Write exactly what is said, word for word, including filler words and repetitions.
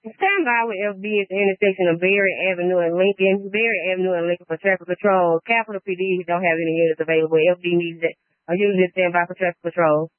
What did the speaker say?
Stand by with F B at the intersection of Berry Avenue and Lincoln. Berry Avenue and Lincoln for traffic control. Capitol P D don't have any units available. F B needs it. I usually stand by for traffic control.